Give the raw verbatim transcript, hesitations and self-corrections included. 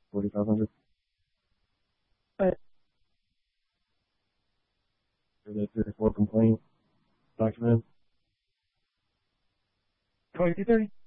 forty-five hundred. But The three or four complaint document. twenty-two thirty?